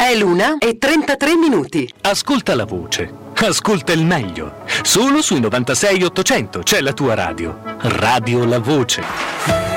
È l'1:33. Ascolta la voce. Ascolta il meglio. Solo sui 96 800 c'è la tua radio. Radio La Voce.